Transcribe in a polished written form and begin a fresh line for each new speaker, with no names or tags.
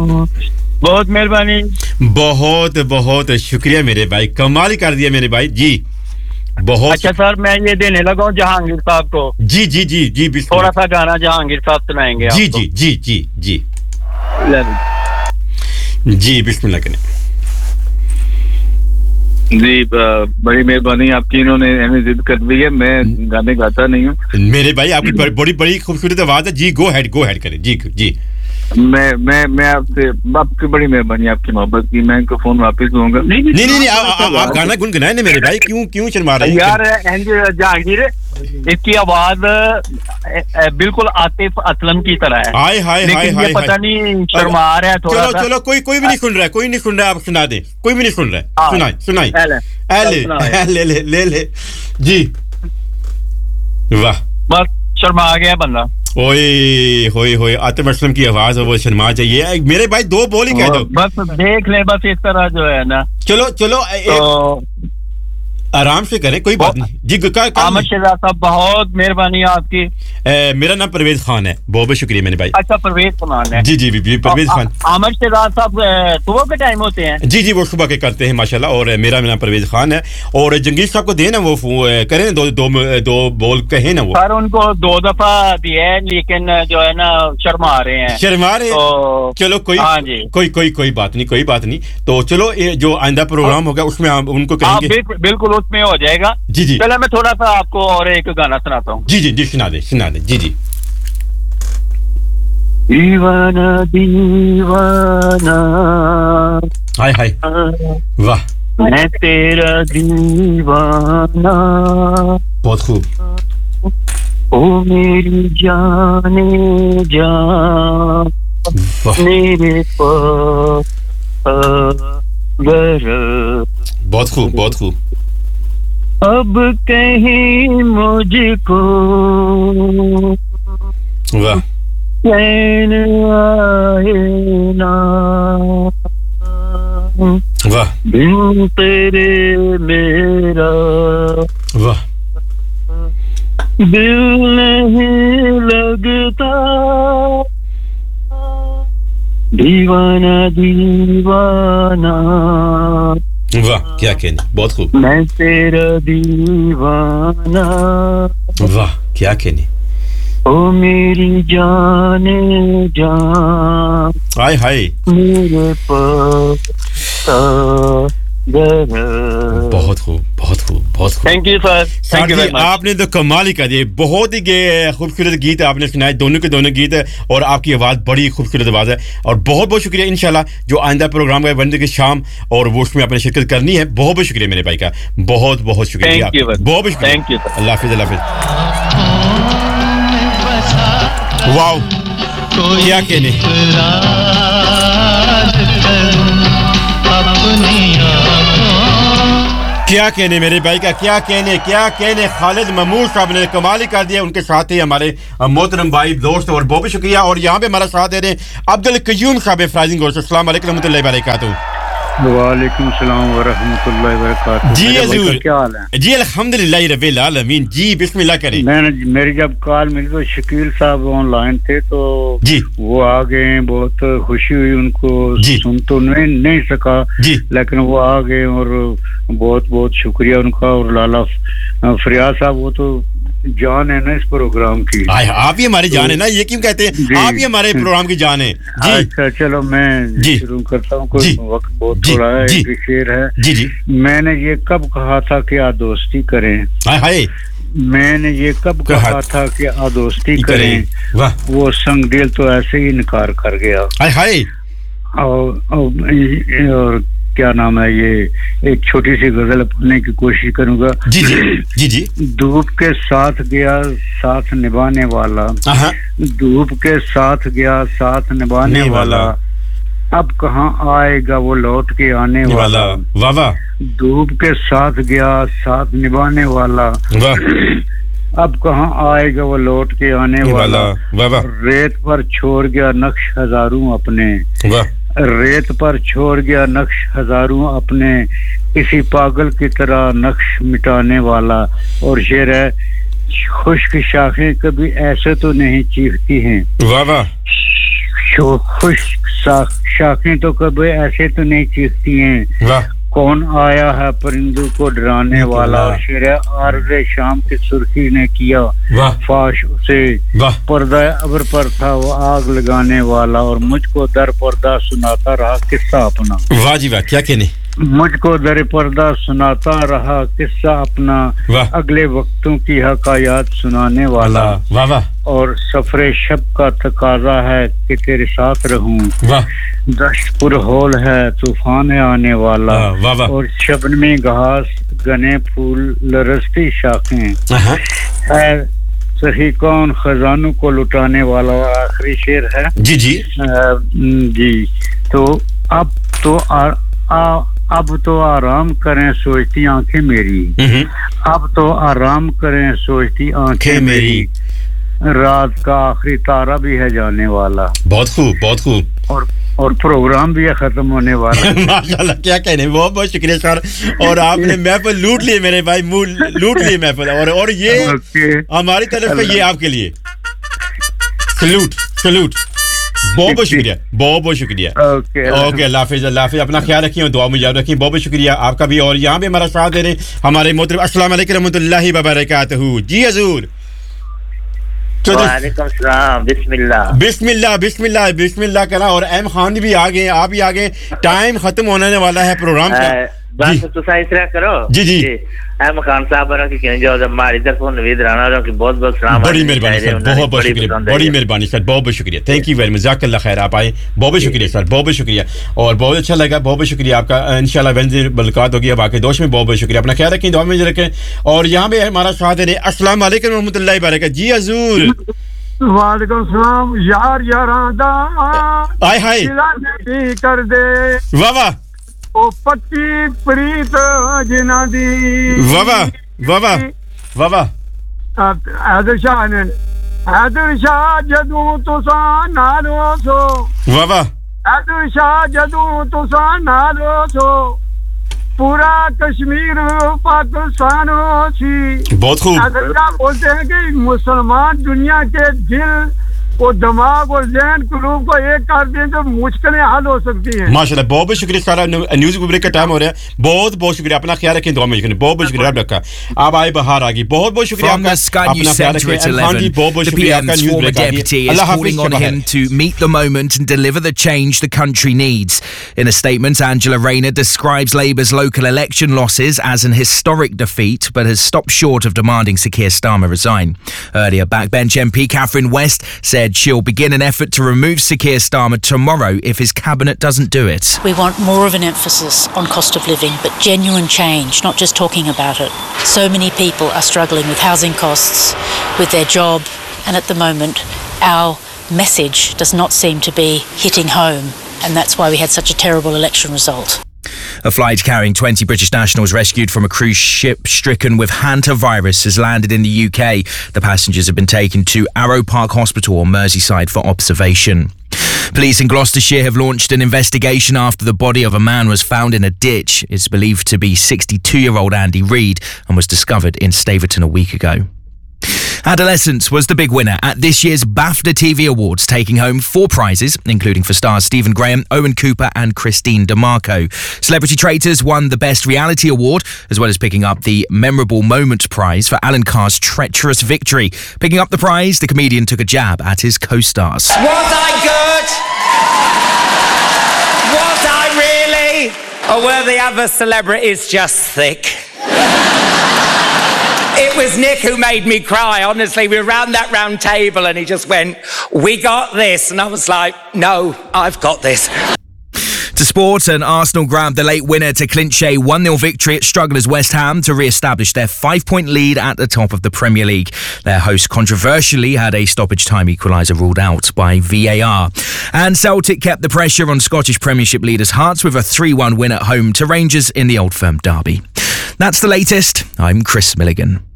बहुत मेहरबानी
बहुत बहुत शुक्रिया मेरे भाई कमाल ही कर दिया मेरे भाई जी बहुत
अच्छा सर मैं ये देने लगा हूँ जहांगीर साहब को
जी जी जी जी
थोड़ा सा गाना जहांगीर साहब सुनाएंगे
जी जी जी जी जी जी बिस्मिल्लाह करें
जी बड़ी मेहरबानी आपकी इन्होंने हमें जिद कर दी है मैं गाने गाता नहीं हूँ
मेरे भाई आपकी बड़ी बड़ी खूबसूरत आवाज है जी गो हेड करें जी जी
मैं आपकी बड़ी मेहरबानी आपकी मोहब्बत की मैं इनको फोन वापस दूंगा
नहीं आप गाना गुनगुनाए ना मेरे भाई क्यों शर्मा रहे हैं
यार जहांगीर इसकी आवाज बिल्कुल आतिफ असलम की तरह है
हाय हाय हाय हाय
पता नहीं शर्मा रहा है थोड़ा सा
चलो कोई भी नहीं सुन रहा आप सुना दे कोई भी नहीं सुन रहा सुनाई ले जी वाह
बस शर्मा आ गया बंदा
ओए होए आतिफ असलम की आवाज है वो शर्मा चाहिए मेरे भाई दो बोल ही कह दो
बस देख ले बस इस तरह जो है ना
चलो आराम से करें कोई बात नहीं जी
आमद शहजाद साहब बहुत मेहरबानी आपकी
मेरा नाम परवेज खान है बहुत शुक्रिया मेरे भाई
अच्छा परवेज खान है
जी परवेज खान
आमद शहजाद साहब सुबह के टाइम होते हैं
जी वो सुबह के करते हैं माशाल्लाह और मेरा नाम परवेज खान है और जंगीर साहब को देना वो करें दो बोल कहे ना वो
सर उनको 2 दफा दिया है लेकिन जो है ना शर्मा रहे
तो चलो कोई बात नहीं तो चलो जो आइंदा प्रोग्राम होगा उसमें हम उनको कहेंगे
बिल्कुल उसमें हो जाएगा
जी
पहले मैं थोड़ा सा आपको और एक गाना सुनाता हूँ
जी सुना दे जी
दीवाना
हाय वाह
मैं तेरा दीवाना
बहुत खूब
ओ मेरी जाने जान मेरे
बहुत खूब
अब कहीं मुझको
वाह
चैन आए ना
वाह
बिन तेरे मेरा
वाह
दिल नहीं लगता दीवाना
वाह क्या कहने बहुत खूब
मैं तेरा दीवाना
वाह क्या कहने
ओ मेरी जाने जान
हाय
मेरे पास
बहुत खूब
thank you sir thank you
आपने तो कमाल ही कर दिया बहुत ही खूबसूरत गीत आपने सुनाए दोनों के दोनों गीत और आपकी आवाज़ बड़ी खूबसूरत आवाज़ है और बहुत शुक्रिया इंशाल्लाह जो आइंदा प्रोग्राम है बंदे की शाम और वो उसमें आपने शिरकत करनी है बहुत शुक्रिया मेरे भाई का बहुत शुक्रिया बहुत शुक्रिया
थैंक यू
अल्लाह हाफिज़ वाओ क्या कहने क्या कहने मेरे भाई का क्या कहने खालिद महमूद साहब ने कमाल ही कर दिया उनके साथ ही हमारे मोहतरम भाई दोस्त और बहुत शुक्रिया और यहाँ पे हमारा साथ दे रहे हैं अब्दुल कयूम साहब फ्राइजिंग और अस्सलाम वालेकुम रहमतुल्लाहि व बरकातहू
वालेकुम सलाम व रहमतुल्लाहि व बरकातहू
जी हजूर
क्या हाल है
जी अल्हम्दुलिल्लाह रब्बिल आलमीन जी बिस्मिल्लाह करें
मेरी जब कॉल मिली तो शकील साहब ऑनलाइन थे तो
जी
वो आ गए बहुत खुशी हुई उनको सुन तो नहीं सका लेकिन वो आ गए और बहुत शुक्रिया उनका और लाला फरियाद साहब वो तो जान है ना इस प्रोग्राम की
आप ही हमारी जान है ना ये क्यों कहते हैं आप ही हमारे प्रोग्राम की जान है जी
अच्छा चलो मैं शुरू करता हूँ कोई वक्त बहुत थोड़ा है एक शेर है
जी
मैंने ये कब कहा था कि आदोस्ती करें मैंने ये कब कहा था कि आदोस्ती करें वो संगदिल तो ऐसे ही इनकार कर गया और क्या नाम है ये एक छोटी सी गजल पढ़ने की कोशिश करूंगा
जी
धूप के साथ गया साथ निभाने वाला धूप के साथ गया साथ निभाने वाला अब कहाँ आएगा वो लौट के आने वाला
वाह
धूप के साथ गया साथ निभाने वाला अब कहाँ आएगा वो लौट के आने वाला रेत पर छोड़ गया नक्श हजारों अपने रेत पर छोड़ गया नक्श हजारों अपने किसी पागल की तरह नक्श मिटाने वाला और शेर है खुश्क शाखें कभी ऐसे तो नहीं चीखती हैं खुश्क शाखें तो कभी ऐसे तो नहीं चीखती हैं।
वाह
कौन आया है परिंदों को डराने वाला, शेर आर्ज़े शाम की सुर्खी ने किया फाश उसे, पर्दा अबर पर था वो आग लगाने वाला, और मुझको दर पर्दा सुनाता रहा किस्सा अपना।
वाह जी वाह, क्या कहने।
मुझको दर पर्दा सुनाता रहा किस्सा अपना, अगले वक्तों की हकायात सुनाने वाला।
वाह वाह। और
सफरे शब का तकाजा है कि तेरे साथ रहूं, दश्त पुरहोल है तूफान आने वाला, और शबनमी घास गने फूल लरसती शाखें है सही कौन खजानों को लुटाने वाला। और आखिरी शेर है
जी जी
जी। तो अब तो आराम करें सोचती आंखें मेरी, अब तो आराम करें सोचती आंखें मेरी, रात का आखिरी तारा भी है जाने वाला।
बहुत खूब बहुत खूब।
और प्रोग्राम भी है खत्म होने वाला।
माशाल्लाह, क्या कहने। बहुत बहुत शुक्रिया सर। और आपने महफिल लूट लिए मेरे भाई, लूट लिए महफिल। और ये हमारी तरफ से ये आपके लिए सलूट सलूट। बहुत बहुत शुक्रिया, बहुत बहुत शुक्रिया। ओके अल्लाह हाफिज़, अल्लाह हाफिज़। अपना ख्याल रखिए और दुआ में याद रखिए। बहुत बहुत शुक्रिया आपका भी। और यहाँ पे हमारा साथ दे रहे हमारे मोहतरम अस्सलाम वालेकुम रहमतुल्लाहि व बरकातहू। जी हजूर।
वालेकुम सलाम। बिस्मिल्लाह
बिस्मिल्लाह बिस्मिल्लाह बिस्मिल्लाह करा। और एम खान भी आ गए, आप भी आ गए। टाइम खत्म होने वाला है प्रोग्राम का।
बस तो इस तरह करो। जी जी एम खान साहब की कहने जाओ जब हमारी तरफ नवीद राणा की बहुत बहुत सलाम।
बड़ी मेहरबानी सर, बहुत बहुत शुक्रिया, बड़ी मेहरबानी सर, बहुत बहुत शुक्रिया। थैंक यू वेरी मच, जज़ाकल्लाह खैर। आप आए, बहुत बहुत शुक्रिया सर, बहुत बहुत शुक्रिया। और बहुत अच्छा लगा, बहुत बहुत शुक्रिया आपका। इंशाल्लाह वेडनेसडे मुलाकात होगी अब आके दोस्त में। बहुत बहुत शुक्रिया, अपना ख्याल रखें, दुआ में रखें। और यहाँ पे हमारा साथ दे रहे अस्सलाम वालेकुम रहमतुल्लाहि व बरकातहू। जी हजूर।
वालेकुम सलाम। यार यारादा
हाय हाय
कर दे।
वाह वाह।
ओ पक्की प्रीत जिना दी।
वाह वाह वाह वाह वाह वाह।
हैदर शाह जदू तुसा नालो सो।
वाह वाह।
हैदर शाह जदू तुसा नालो सो, पूरा कश्मीर पाकिस्तान सी।
बहुत खूब।
हैदर शाह बोलते हैं कि मुसलमान दुनिया के दिल और दिमाग और ज़हन कुलूब को एक कर दें तो मुश्किलें हल हो सकती हैं।
माशाल्लाह, बहुत बहुत शुक्रिया सारा। न्यूज़ ब्रेक का टाइम हो रहा है। बहुत बहुत शुक्रिया, अपना ख्याल रखें, दुआ में रखें। बहुत बहुत शुक्रिया आपका। आप आए बाहर आ गई, बहुत बहुत शुक्रिया आपका। अपना ख्याल रखें। खान जी बहुत बहुत शुक्रिया आपका। न्यूज़ ब्रेक आ गई। अल्लाह हाफिज़
on him to meet the moment and deliver the change the country needs. In a statement, Angela Rayner describes Labour's local election losses as an historic defeat, but has stopped short of demanding Sir Keir Starmer resign. Earlier, backbench MP Catherine West said she'll begin an effort to remove Sir Keir Starmer tomorrow if his cabinet doesn't do it.
We want more of an emphasis on cost of living, but genuine change, not just talking about it. So many people are struggling with housing costs, with their job, and at the moment our message does not seem to be hitting home, and that's why we had such a terrible election result.
A flight carrying 20 British nationals rescued from a cruise ship stricken with hantavirus has landed in the UK. The passengers have been taken to Arrow Park Hospital on Merseyside for observation. Police in Gloucestershire have launched an investigation after the body of a man was found in a ditch. It's believed to be 62-year-old Andy Reid and was discovered in Staverton a week ago. Adolescence was the big winner at this year's BAFTA TV Awards, taking home 4 prizes, including for stars Stephen Graham, Owen Cooper and Christine DeMarco. Celebrity Traitors won the Best Reality Award, as well as picking up the Memorable Moment prize for Alan Carr's treacherous victory. Picking up the prize, the comedian took a jab at his co-stars.
Was I good? Was I really? Or were the other celebrities just thick? It was Nick who made me cry, honestly. We were around that round table and he just went, "We got this." And I was like, "No, I've got this."
To sport, and Arsenal grabbed the late winner to clinch a 1-0 victory at strugglers West Ham to re-establish their 5-point lead at the top of the Premier League. Their hosts controversially had a stoppage time equaliser ruled out by VAR. And Celtic kept the pressure on Scottish Premiership leaders' hearts with a 3-1 win at home to Rangers in the Old Firm derby. That's the latest. I'm Chris Milligan.